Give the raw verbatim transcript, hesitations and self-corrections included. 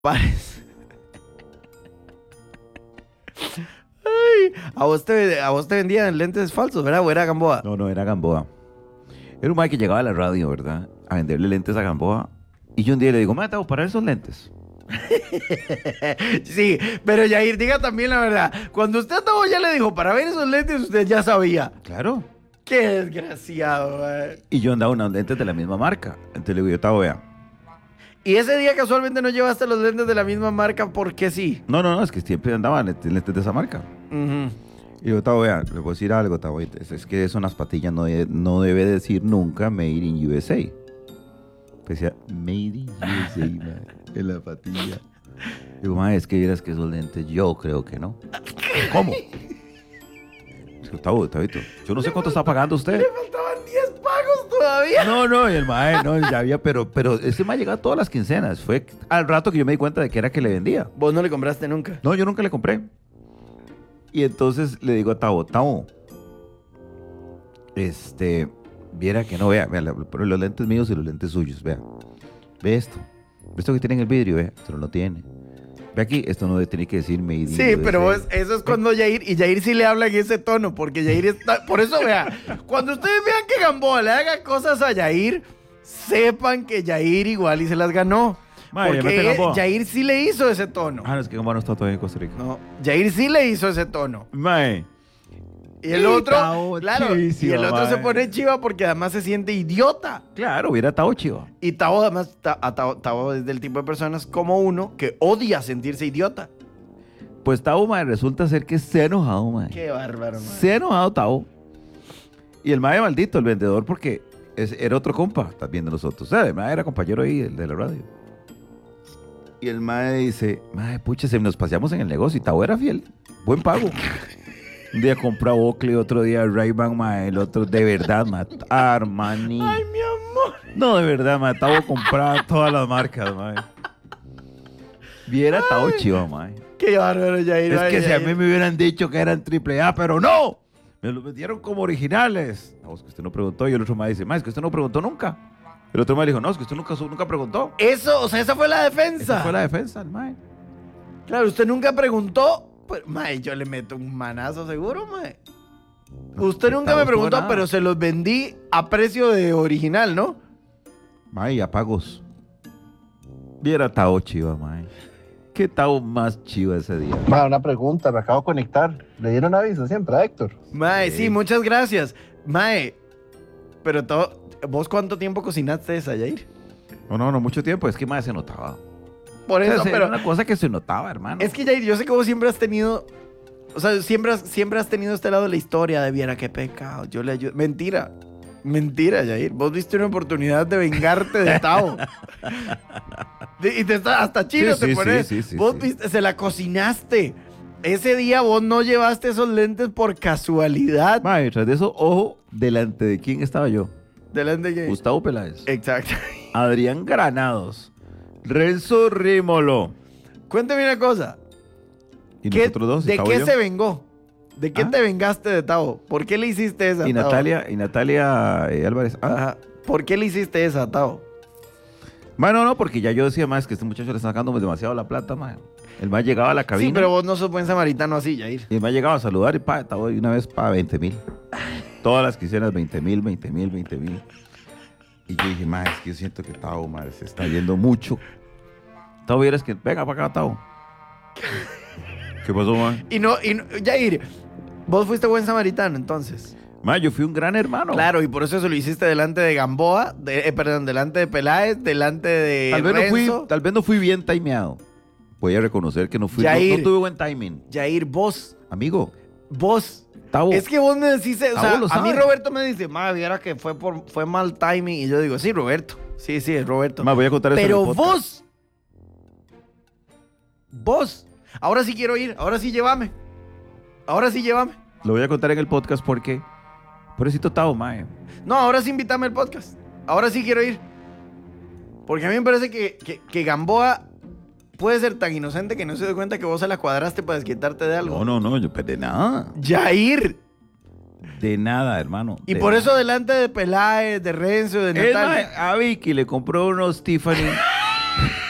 pares. Ay, a vos, te, a vos te vendían lentes falsos, ¿verdad? ¿O era Gamboa? No, no, era Gamboa. Era un mae que llegaba a la radio, ¿verdad? A venderle lentes a Gamboa. Y yo un día le digo, mae, te voy a parar esos lentes. Sí, pero Yair, diga también la verdad. Cuando usted a Tavo ya le dijo para ver esos lentes, usted ya sabía. Claro. Qué desgraciado, mae. Y yo andaba unos lentes de la misma marca. Entonces le digo, yo, Tavo, vea. Y ese día casualmente no llevaste los lentes de la misma marca porque sí. No, no, no, es que siempre andaban lentes, lentes de esa marca. Uh-huh. Y yo, Tavo, vea, le voy a decir algo, Tavo. Es, es que son las patillas, no, de- no debe decir nunca Made in U S A. Pues decía, Made in U S A, mae, en la patilla. Digo, mae, es que vieras que esos lentes, yo creo que no. ¿Cómo? Digo, Tavo, Tavito, yo no sé cuánto está pagando usted. Le faltaban diez pagos todavía. No, no, y el mae, no, ya había, pero, pero ese mae llegaba todas las quincenas. Fue al rato que yo me di cuenta de que era que le vendía. Vos no le compraste nunca. No, yo nunca le compré. Y entonces le digo a Tavo, Tavo, este, viera que no, vea, vea, los lentes míos y los lentes suyos, vea. Ve esto. Ve esto que tiene en el vidrio, vea, esto no lo tiene. Ve aquí, esto no tiene que decir Made in Sí, U S A. pero vos- eso es cuando Yair, y Yair sí le habla en ese tono, porque Yair está, por eso vea, cuando ustedes vean que Gamboa le haga cosas a Yair, sepan que Yair igual y se las ganó. Mae, llámate Porque Gamboa. Yair sí le hizo ese tono. Ah, no, es que Gamboa no está todavía en Costa Rica. No, Yair sí le hizo ese tono. Mae. Y el Y otro, Tavo, claro, y chísimo, el otro se mae. pone chiva porque además se siente idiota. Claro, hubiera Tavo chivo. Y Tavo además, Ta- a Tavo, Tavo es del tipo de personas como uno que odia sentirse idiota. Pues Tavo, mae, resulta ser que se ha enojado, mae. Qué bárbaro, man. Se ha enojado Tavo. Y el mae maldito, el vendedor, porque es- era otro compa también de nosotros. O sea, el mae era compañero ahí el de la radio. Y el mae dice, mae, pucha, se nos paseamos en el negocio. Y Tavo era fiel. Buen pago. Un día compra Oakley, otro día Ray-Ban, mae. El otro, de verdad, mae. Armani. Ay, mi amor. No, de verdad, mae. Tavo compraba todas las marcas, mae. Viera Tavo chiva, mae. Qué bárbaro, Yair. Es ay, que si a Yair. mí me hubieran dicho que eran triple A, pero no. Me los vendieron como originales. No, es que usted no preguntó. Y el otro me dice, ma, es que usted no preguntó nunca. El otro me dijo, no, es que usted nunca, nunca preguntó. Eso, o sea, esa fue la defensa. Esa fue la defensa, el mae. Claro, usted nunca preguntó. Pues, mae, yo le meto un manazo seguro, mae. Usted nunca me Tavo preguntó, nada. pero se los vendí a precio de original, ¿no? Mae, a pagos. Viera Tavo chiva, mae. Qué Tavo más chiva ese día. Ma, una pregunta, me acabo de conectar. ¿Le dieron aviso siempre a Héctor? Mae, sí, Sí. muchas gracias. Mae, pero todo, ¿vos cuánto tiempo cocinaste esa, Yair? No, no, no, mucho tiempo. Es que mae se notaba. Por O sea, eso, era pero una cosa que se notaba, hermano. es que Yair, yo sé que vos siempre has tenido, o sea, siempre has, siempre has tenido este lado de la historia de viera qué pecado, yo le ayudo. Mentira, mentira, Yair. Vos viste una oportunidad de vengarte de Tavo. De- y te está, hasta chino Sí, te sí, pones. sí, sí, sí, vos sí. viste, se la cocinaste. Ese día vos no llevaste esos lentes por casualidad. Mae, tras de eso, ojo, delante de quién estaba yo. Delante de Yair. Gustavo Peláez. Exacto. Adrián Granados. Renzo Rímolo. Cuéntame una cosa. Y ¿Qué- nosotros dos. y ¿De Tavo qué y yo. se vengó? ¿De qué ¿Ah? te vengaste de Tavo? ¿Por qué le hiciste esa, Y Tavo? Natalia, y Natalia eh, Álvarez. Ah, Ajá. ¿Por qué le hiciste esa, Tavo? bueno, no, porque ya yo decía más que este muchacho le está sacando demasiado la plata, man. El más llegaba a la cabina. Sí, pero vos no sos buen samaritano así, Yair. Y el más llegaba a saludar y pa, estaba de una vez para veinte mil. Todas las quincenas, veinte mil, veinte mil, veinte mil. Y yo dije, más, es que yo siento que Tavo, man, se está yendo mucho. Tavo, vieras que, venga para acá, Tavo. ¿Qué pasó, man? Y no, y no, Yair, vos fuiste buen samaritano, entonces. Man, yo fui un gran hermano. Claro, y por eso se lo hiciste delante de Gamboa, de, eh, perdón, delante de Peláez, delante de Tal vez, no fui, Renzo. tal vez no fui bien timeado. Voy a reconocer que no fui. No, Yair. no tuve buen timing. Yair, vos, Amigo, vos. Tavo. Es que vos me decís, o Tavo sea, lo a mí sabe. Roberto me dice, ma, viera que fue por fue mal timing. Y yo digo, sí, Roberto. Sí, sí, es Roberto. Ma, voy a contar eso en Pero el podcast. vos, vos, ahora sí quiero ir, ahora sí llévame. Ahora sí llévame. Lo voy a contar en el podcast porque. Pobrecito Tavo, mae. No, ahora sí invítame al podcast. Ahora sí quiero ir. Porque a mí me parece que, que, que Gamboa puede ser tan inocente que no se dio cuenta que vos se la cuadraste para desquitarte de algo. No, no, no, yo pues, de nada. Yair. De nada, hermano. Y de por nada. eso delante de Peláez, de Renzo, de Él, Natalia. mae, a Vicky le compró unos Tiffany